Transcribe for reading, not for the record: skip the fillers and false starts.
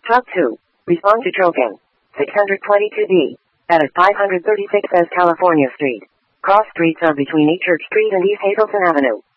Truck 2. Respond to Trocan. 622D. At 536 S California Street. Cross streets are between East Church Street and East Hazelton Avenue.